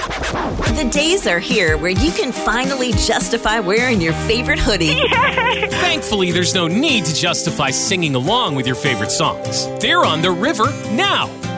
The days are here where you can finally justify wearing your favorite hoodie. Yay! Thankfully, there's no need to justify singing along with your favorite songs. They're on the river now.